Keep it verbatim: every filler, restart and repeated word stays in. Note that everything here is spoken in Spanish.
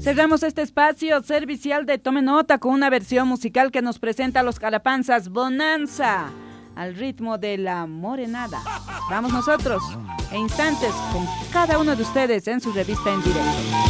Cerramos este espacio servicial de Tome Nota con una versión musical que nos presenta a los Calapanzas, Bonanza, al ritmo de la morenada. Vamos nosotros, en instantes, con cada uno de ustedes en su revista en directo.